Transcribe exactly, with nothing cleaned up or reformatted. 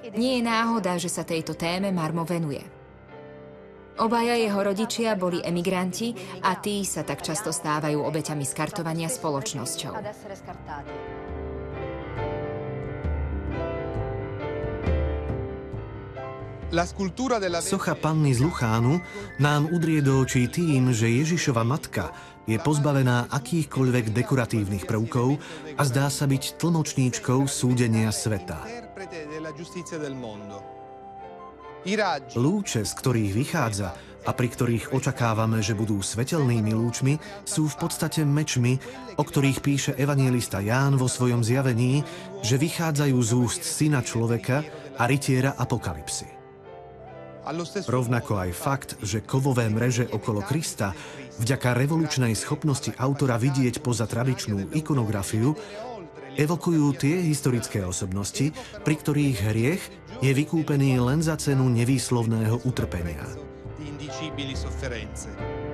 Nie je náhoda, že sa tejto téme Marmo venuje. Obaja jeho rodičia boli emigranti a tí sa tak často stávajú obeťami skartovania spoločnosťou. Socha Panny z Luchánu nám udrie do očí tým, že Ježišova matka je pozbavená akýchkoľvek dekoratívnych prvkov a zdá sa byť tlmočníčkou súdenia sveta. Lúče, z ktorých vychádza a pri ktorých očakávame, že budú svetelnými lúčmi, sú v podstate mečmi, o ktorých píše evanjelista Ján vo svojom zjavení, že vychádzajú z úst syna človeka a rytiera apokalypsy. Rovnako aj fakt, že kovové mreže okolo Krista vďaka revolučnej schopnosti autora vidieť poza tradičnú ikonografiu evokujú tie historické osobnosti, pri ktorých hriech je vykúpený len za cenu nevýslovného utrpenia.